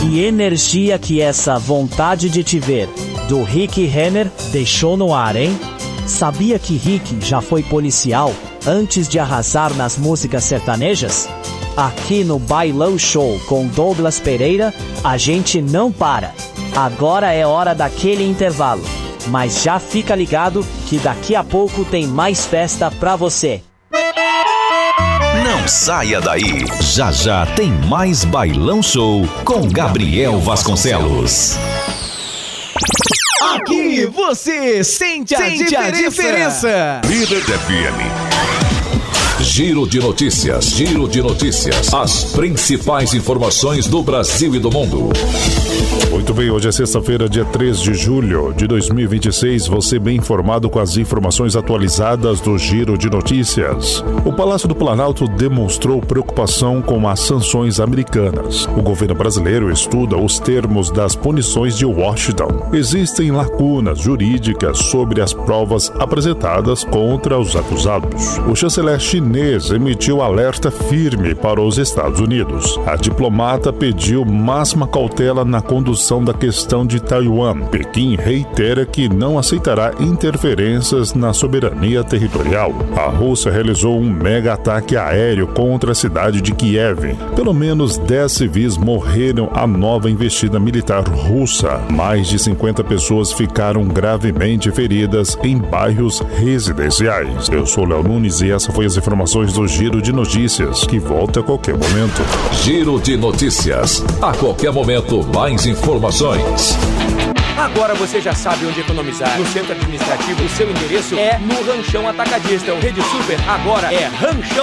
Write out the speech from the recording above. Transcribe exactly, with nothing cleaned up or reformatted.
Que energia que essa vontade de te ver do Rick Renner deixou no ar, hein? Sabia que Rick já foi policial antes de arrasar nas músicas sertanejas? Aqui no Bailão Show com Douglas Pereira, a gente não para. Agora é hora daquele intervalo, mas já fica ligado que daqui a pouco tem mais festa pra você. Não saia daí. Já já tem mais Bailão Show com Gabriel Vasconcelos. Aqui você sente a, sente diferença. a diferença. Líder F M. Giro de notícias, giro de notícias. As principais informações do Brasil e do mundo. Muito bem, hoje é sexta-feira, dia três de julho de dois mil e vinte e seis. Você bem informado com as informações atualizadas do Giro de Notícias. O Palácio do Planalto demonstrou preocupação com as sanções americanas. O governo brasileiro estuda os termos das punições de Washington. Existem lacunas jurídicas sobre as provas apresentadas contra os acusados. O chanceler chinês emitiu alerta firme para os Estados Unidos. A diplomata pediu máxima cautela na condução da questão de Taiwan. Pequim reitera que não aceitará interferências na soberania territorial. A Rússia realizou um mega ataque aéreo contra a cidade de Kiev. Pelo menos dez civis morreram à nova investida militar russa. Mais de cinquenta pessoas ficaram gravemente feridas em bairros residenciais. Eu sou Léo Nunes e essa foi as informações do Giro de Notícias, que volta a qualquer momento. Giro de Notícias. A qualquer momento, mais informações. Agora você já sabe onde economizar. No centro administrativo, o seu endereço é no Ranchão Atacadista. O Rede Super agora é Ranchão